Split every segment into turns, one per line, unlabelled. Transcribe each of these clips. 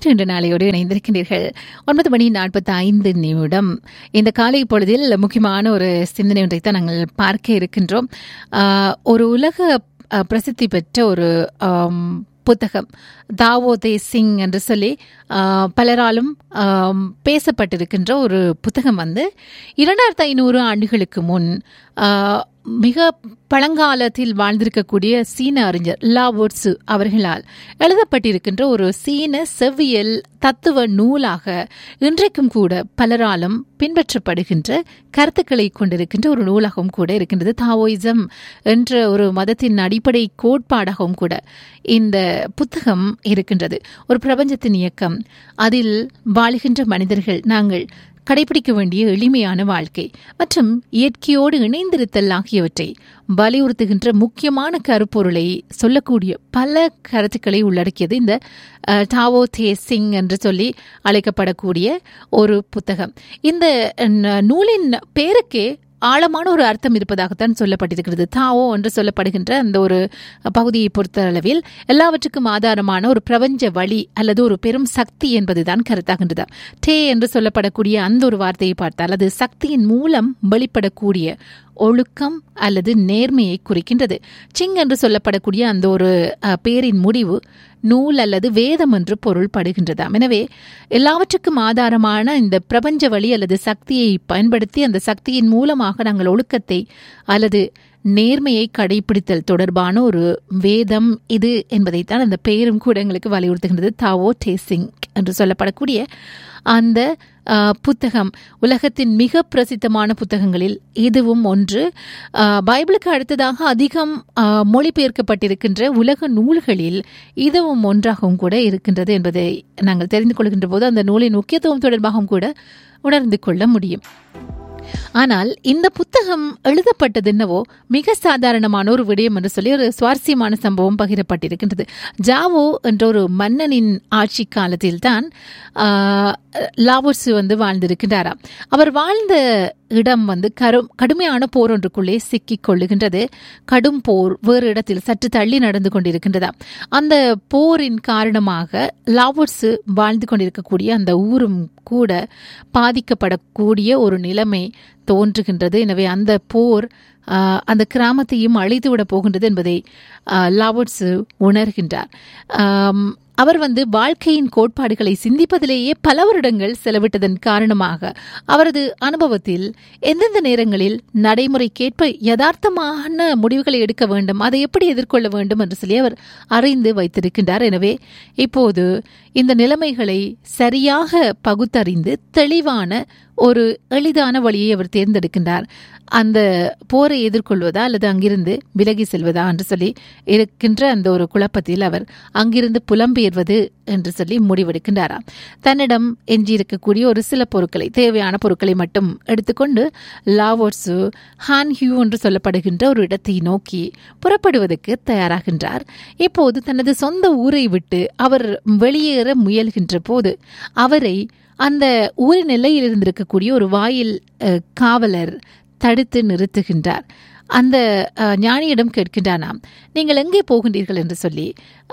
நேற்று நாளையோடு இணைந்திருக்கின்றீர்கள். 9:45 இந்த காலை பொழுதில் முக்கியமான ஒரு சிந்தனை ஒன்றைத்தான் நாங்கள் பார்க்க இருக்கின்றோம். ஒரு உலக பிரசித்தி பெற்ற ஒரு புத்தகம் தாவோ தே சிங் என்று சொல்லி பலராலும் பேசப்பட்டிருக்கின்ற ஒரு புத்தகம் 2500 ஆண்டுகளுக்கு முன் மிக பழங்காலத்தில் வாழ்ந்திருக்கக்கூடிய சீன அறிஞர் லாவோ ட்சு அவர்களால் எழுதப்பட்டிருக்கின்ற ஒரு சீன செவ்வியல் தத்துவ நூலாக இன்றைக்கும் கூட பலராலும் பின்பற்றப்படுகின்ற கருத்துக்களை கொண்டிருக்கின்ற ஒரு நூலாகவும் கூட இருக்கின்றது. தாவோயிசம் என்ற ஒரு மதத்தின் அடிப்படை கோட்பாடாகவும் கூட இந்த புத்தகம் இருக்கின்றது. ஒரு பிரபஞ்சத்தின் இயக்கம், அதில் வாழுகின்ற மனிதர்கள் நாங்கள் கடைபிடிக்க வேண்டிய எளிமையான வாழ்க்கை மற்றும் இயற்கையோடு இணைந்திருத்தல் ஆகியவற்றை வலியுறுத்துகின்ற முக்கியமான கருப்பொருளை சொல்லக்கூடிய பல கருத்துக்களை உள்ளடக்கியது இந்த டாவோ தே சிங் என்று சொல்லி அழைக்கப்படக்கூடிய ஒரு புத்தகம். இந்த நூலின் பேருக்கே ஆழமான ஒரு அர்த்தம் இருப்பதாகத்தான் சொல்லப்பட்டிருக்கிறது. தாவோ என்று சொல்லப்படுகின்ற அந்த ஒரு பகுதியை பொறுத்த அளவில் எல்லாவற்றுக்கும் ஆதாரமான ஒரு பிரபஞ்ச வழி அல்லது ஒரு பெரும் சக்தி என்பதுதான் கருத்தாகின்றது. டே என்று சொல்லப்படக்கூடிய அந்த ஒரு வார்த்தையை பார்த்தால் அது சக்தியின் மூலம் வெளிப்படக்கூடிய ஒழுக்கம் அல்லது நேர்மையை குறிக்கின்றது. சிங் என்று சொல்லப்படக்கூடிய அந்த ஒரு பேரின் முடிவு நூல் அல்லது வேதம் என்று பொருள் படுகின்றதாம். எனவே எல்லாவற்றுக்கும் ஆதாரமான இந்த பிரபஞ்ச வழி அல்லது சக்தியை பயன்படுத்தி அந்த சக்தியின் மூலமாக நாங்கள் ஒழுக்கத்தை அல்லது நேர்மையை கடைபிடித்தல் தொடர்பான ஒரு வேதம் இது என்பதைத்தான் அந்த பெயரும் கூட எங்களுக்கு வலியுறுத்துகின்றது. தாவோ தே சிங் என்று சொல்லப்படக்கூடிய அந்த புத்தகம் உலகத்தின் மிக பிரசித்தமான புத்தகங்களில் இதுவும் ஒன்று. பைபிளுக்கு அடுத்ததாக அதிகம் மொழிபெயர்க்கப்பட்டிருக்கின்ற உலக நூல்களில் இதுவும் ஒன்றாகவும் கூட இருக்கின்றது என்பதை நாங்கள் தெரிந்து கொள்கின்ற போது அந்த நூலின் முக்கியத்துவம் தொடர்பாகவும் கூட உணர்ந்து கொள்ள முடியும். ஆனால் இந்த புத்தகம் எழுதப்பட்டது என்னவோ மிக சாதாரணமான ஒரு விடயம் என்று சொல்லி ஒரு சுவாரஸ்யமான சம்பவம் பகிரப்பட்டிருக்கின்றது. ஜாவோ என்ற ஒரு மன்னனின் ஆட்சி காலத்தில் தான் லாவோ ட்சு வாழ்ந்திருக்கின்றாராம். அவர் வாழ்ந்த இடம் கடுமையான போர் ஒன்றுக்குள்ளே சிக்கிக் கொள்ளுகின்றது. கடும் போர் வேறு இடத்தில் சற்று தள்ளி நடந்து கொண்டிருக்கின்றதா. அந்த போரின் காரணமாக லாவோ ட்சு வாழ்ந்து கொண்டிருக்கக்கூடிய அந்த ஊரும் கூட பாதிக்கப்படக்கூடிய ஒரு நிலைமை தோன்றுகின்றது. எனவே அந்த போர் அந்த கிராமத்தையும் அழித்துவிட போகின்றது என்பதை லாவோ ட்சு உணர்கின்றார். அவர் வாழ்க்கையின் கோட்பாடுகளை சிந்திப்பதிலேயே பல வருடங்கள் செலவிட்டதன் காரணமாக அவரது அனுபவத்தில் எந்தெந்த நேரங்களில் நடைமுறைக்கேற்ப யதார்த்தமான முடிவுகளை எடுக்க வேண்டும், அதை எப்படி எதிர்கொள்ள வேண்டும் என்று சொல்லி அவர் அறிந்து வைத்திருக்கின்றார். எனவே இப்போது இந்த நிலைமைகளை சரியாக பகுத்தறிந்து தெளிவான ஒரு எளிதான வழியை அவர் தேர்ந்தெடுக்கின்றார். அந்த போரை எதிர்கொள்வதா அல்லது அங்கிருந்து விலகி செல்வதா என்று சொல்லி இருக்கின்ற அந்த ஒரு குழப்பத்தில் அவர் அங்கிருந்து புலம்பெயர்வது என்று சொல்லி முடிவெடுக்கின்றாராம். தன்னிடம் எஞ்சியிருக்கக்கூடிய ஒரு சில பொருட்களை, தேவையான பொருட்களை மட்டும் எடுத்துக்கொண்டு லாவோ ட்சு ஹான் ஹியூ என்று சொல்லப்படுகின்ற ஒரு இடத்தை நோக்கி புறப்படுவதற்கு தயாராகின்றார். இப்போது தனது சொந்த ஊரை விட்டு அவர் வெளியேற முயல்கின்ற போது அவரை அந்த ஊரின் எல்லையில் இருந்திருக்கக்கூடிய ஒரு வாயில் காவலர் தடுத்து நிறுத்துகின்றார். அந்த ஞானியிடம் கேட்கின்றானாம், நீங்கள் எங்கே போகின்றீர்கள் என்று சொல்லி.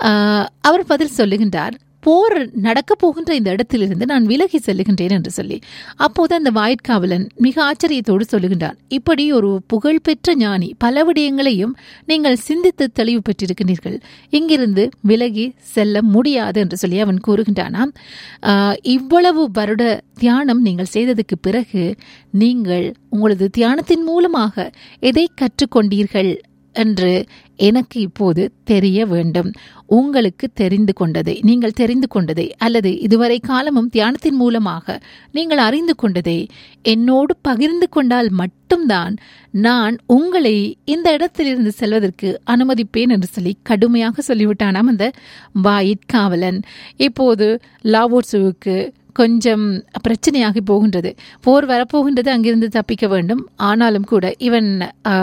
அவர் பதில் சொல்லுகின்றார், போர் நடக்கப் போகின்ற இந்த இடத்திலிருந்து நான் விலகி செல்லுகின்றேன் என்று சொல்லி. அப்போது அந்த வாயிற்காவலன் மிக ஆச்சரியத்தோடு சொல்லுகின்றான், இப்படி ஒரு புகழ்பெற்ற ஞானி பல விடயங்களையும் நீங்கள் சிந்தித்து தெளிவு பெற்றிருக்கிறீர்கள், இங்கிருந்து விலகி செல்ல முடியாது என்று சொல்லி அவன் கூறுகின்றானாம். இவ்வளவு வருட தியானம் நீங்கள் செய்ததுக்கு பிறகு நீங்கள் உங்களது தியானத்தின் மூலமாக எதை கற்றுக்கொண்டீர்கள் என்று எனக்கு இப்போது தெரிய வேண்டும். உங்களுக்கு தெரிந்து கொண்டதை, நீங்கள் தெரிந்து கொண்டதை அல்லது இதுவரை காலமும் தியானத்தின் மூலமாக நீங்கள் அறிந்து கொண்டதை என்னோடு பகிர்ந்து கொண்டால் மட்டும்தான் நான் உங்களை இந்த இடத்திலிருந்து செல்வதற்கு அனுமதிப்பேன் என்று சொல்லி கடுமையாக சொல்லிவிட்டானாம் அந்த வாயிற்காவலன். இப்போது லாவோ ட்சுவுக்கு கொஞ்சம் பிரச்சனையாகி போகின்றது. போர் வரப்போகின்றது, அங்கிருந்து தப்பிக்க வேண்டும். ஆனாலும் கூட இவன்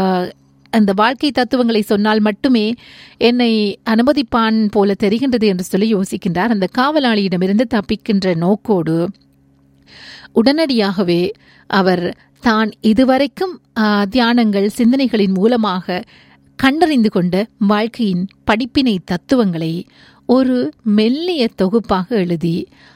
அந்த வாழ்க்கை தத்துவங்களை சொன்னால் மட்டுமே என்னை அனுமதிப்பான் போல தெரிகின்றது என்று சொல்லி யோசிக்கின்றார். அந்த காவலாளியிடமிருந்து தப்பிக்கின்ற நோக்கோடு உடனடியாகவே அவர் தான் இதுவரைக்கும் தியானங்கள் சிந்தனைகளின் மூலமாக கண்டறிந்து கொண்ட வாழ்க்கையின் படிப்பினை தத்துவங்களை ஒரு மெல்லிய தொகுப்பாக எழுதி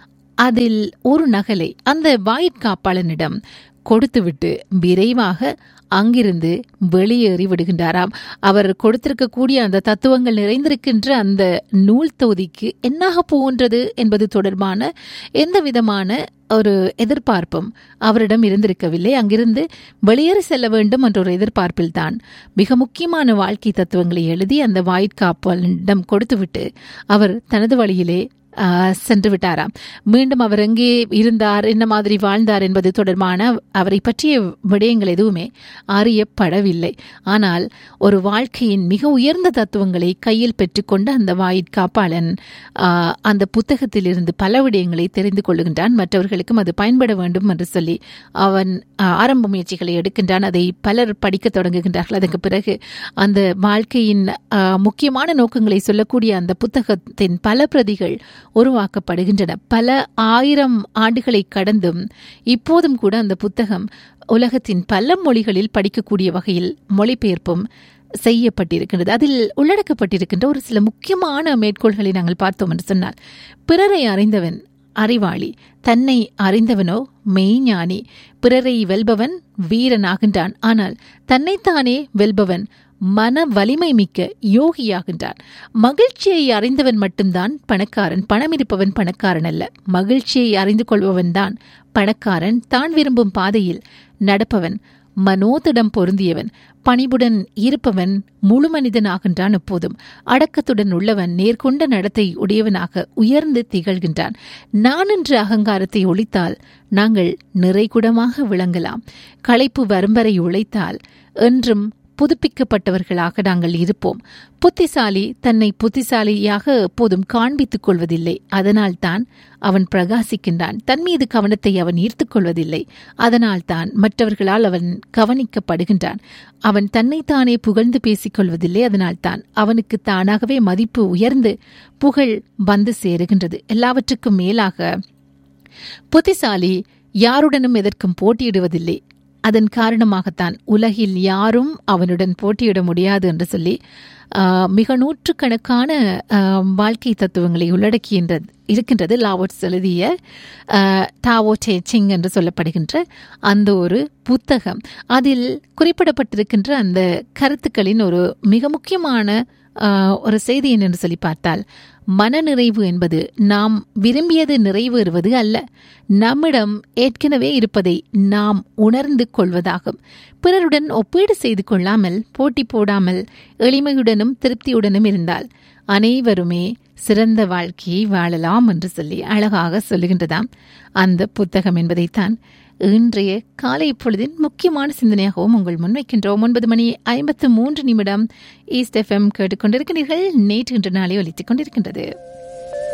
அதில் ஒரு நகலை அந்த வாயிற்காப்பாளனிடம் கொடுத்துவிட்டு விரைவாக அங்கிருந்து வெளியேறி விடுகின்றாராம். அவர் கொடுத்திருக்கக்கூடிய அந்த தத்துவங்கள் நிறைந்திருக்கின்ற அந்த நூல் தொகுதிக்கு என்னாக போகின்றது என்பது தொடர்பான எந்த விதமான ஒரு எதிர்பார்ப்பும் அவரிடம் இருந்திருக்கவில்லை. அங்கிருந்து வெளியேறி செல்ல வேண்டும் என்ற ஒரு எதிர்பார்ப்பில்தான் மிக முக்கியமான வாழ்க்கை தத்துவங்களை எழுதி அந்த வாயிற்காப்பாளனிடம் கொடுத்துவிட்டு அவர் தனது வழியிலே சென்று விட்டாராம். மீண்டும் அவர் எங்கே இருந்தார், என்ன மாதிரி வாழ்ந்தார் என்பது தொடர்பான அவரை பற்றிய விடயங்கள் எதுவுமே அறியப்படவில்லை. ஆனால் ஒரு வாழ்க்கையின் மிக உயர்ந்த தத்துவங்களை கையில் பெற்றுக்கொண்ட அந்த வாயிற்காப்பாளன் அந்த புத்தகத்தில் இருந்து பல விடயங்களை தெரிந்து கொள்ளுகின்றான். மற்றவர்களுக்கும் அது பயன்பட வேண்டும் என்று சொல்லி அவன் ஆரம்ப முயற்சிகளை எடுக்கின்றான். அதை பலர் படிக்க தொடங்குகின்றார்கள். அதற்கு பிறகு அந்த வாழ்க்கையின் முக்கியமான நோக்கங்களை சொல்லக்கூடிய அந்த புத்தகத்தின் பல பிரதிகள் உருவாக்கப்படுகின்றன. பல 1000 ஆண்டுகளை கடந்தும் இப்போதும் கூட அந்த புத்தகம் உலகத்தின் பல மொழிகளில் படிக்கக்கூடிய வகையில் மொழிபெயர்ப்பும் செய்யப்பட்டிருக்கின்றது. அதில் உள்ளடக்கப்பட்டிருக்கின்ற ஒரு சில முக்கியமான மேற்கோள்களை நாங்கள் பார்த்தோம் என்று சொன்னால், பிறரை அறிந்தவன் அறிவாளி, தன்னை அறிந்தவனோ மெய்ஞானி, பிறரை வெல்பவன் வீரனாகின்றான், ஆனால் தன்னைத்தானே வெல்பவன் மன வலிமை மிக்க யோகியாகின்றான். மகிழ்ச்சியை அறிந்தவன் மட்டும்தான் பணக்காரன், பணம் இருப்பவன் பணக்காரன் அல்ல. மகிழ்ச்சியை அறிந்து கொள்பவன் தான் பணக்காரன். தான் விரும்பும் பாதையில் நடப்பவன் மனோதிடம் பொருந்தியவன், பணிவுடன் இருப்பவன் முழு மனிதன் ஆகின்றான். எப்போதும் அடக்கத்துடன் உள்ளவன் நேர்கொண்ட நடத்தை உடையவனாக உயர்ந்து திகழ்கின்றான். நான் என்ற அகங்காரத்தை ஒழித்தால் நாங்கள் நிறைகுடமாக விளங்கலாம். களைப்பு வரும் வரை உழைத்தால் என்றும் புதுப்பிக்கப்பட்டவர்களாக நாங்கள் இருப்போம். புத்திசாலி தன்னை புத்திசாலியாக எப்போதும் காண்பித்துக் கொள்வதில்லை. அதனால் தான் அவன் பிரகாசிக்கின்றான். தன் மீது கவனத்தை அவன் ஈர்த்துக் கொள்வதில்லை. அதனால் தான் மற்றவர்களால் அவன் கவனிக்கப்படுகின்றான். அவன் தன்னைத்தானே புகழ்ந்து பேசிக் கொள்வதில்லை. அதனால் தான் அவனுக்கு தானாகவே மதிப்பு உயர்ந்து புகழ் வந்து சேருகின்றது. எல்லாவற்றுக்கும் மேலாக புத்திசாலி யாருடனும் எதற்கும் போட்டியிடுவதில்லை. அதன் காரணமாகத்தான் உலகில் யாரும் அவனுடன் போட்டியிட முடியாது என்று சொல்லி மிக நூற்றுக்கணக்கான வாழ்க்கை தத்துவங்களை இருக்கின்றது லாவோட்ஸ் எழுதிய டாவோ தே சிங் என்று சொல்லப்படுகின்ற அந்த ஒரு புத்தகம். அதில் குறிப்பிடப்பட்டிருக்கின்ற அந்த கருத்துக்களின் ஒரு மிக முக்கியமான ஒரு செய்தி என்று சொல்லி பார்த்தால், மனநிறைவு என்பது நாம் விரும்பியது நிறைவேறுவது அல்ல, நம்மிடம் ஏற்கனவே இருப்பதை நாம் உணர்ந்து கொள்வதாகும். பிறருடன் ஒப்பீடு செய்து கொள்ளாமல், போட்டி போடாமல், எளிமையுடனும் திருப்தியுடனும் இருந்தால் அனைவருமே சிறந்த வாழ்க்கையை வாழலாம் என்று சொல்லி அழகாக சொல்லுகின்றதாம் அந்த புத்தகம் என்பதைத்தான் இன்றைய காலை பொழுதின் முக்கியமான சிந்தனையாகவும் உங்கள் முன்வைக்கின்றோம். 9:53 ஈஸ்ட் FM கேட்டுக்கொண்டிருக்கிறீர்கள். நேற்று இன்று நாளை ஒலித்துக் கொண்டிருக்கின்றது.